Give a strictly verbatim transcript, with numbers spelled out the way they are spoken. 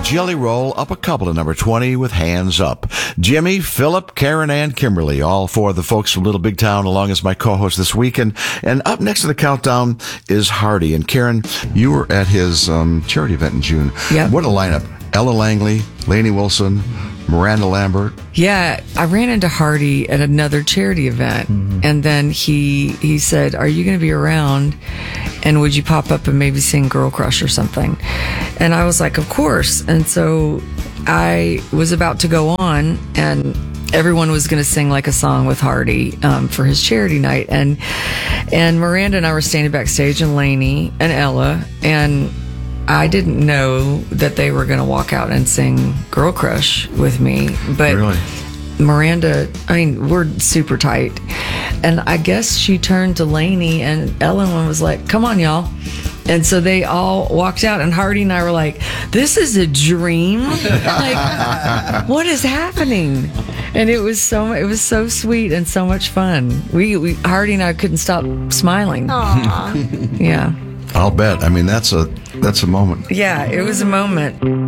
Jelly Roll up a couple of number twenty with Hands Up. Jimmy, Philip, Karen, and Kimberly, all four of the folks from Little Big Town, along as my co-host this week. And, and up next to the countdown is Hardy. And Karen, you were at his um, charity event in June. Yep. What a lineup. Ella Langley, Lainey Wilson, Miranda Lambert. Yeah, I ran into Hardy at another charity event, mm-hmm. and then he he said, "Are you going to be around? And would you pop up and maybe sing Girl Crush or something?" And I was like, "Of course." And so I was about to go on, and everyone was going to sing like a song with Hardy um, for his charity night, and and Miranda and I were standing backstage, and Lainey and Ella, and I didn't know that they were going to walk out and sing Girl Crush with me. But really? Miranda, I mean, we're super tight. And I guess she turned to Lainey and Ellen and was like, "Come on, y'all." And so they all walked out, and Hardy and I were like, "This is a dream. Like, what is happening?" And it was so it was so sweet and so much fun. We, we Hardy and I couldn't stop smiling. Aww. Yeah. I'll bet. I mean, that's a that's a moment. Yeah, it was a moment.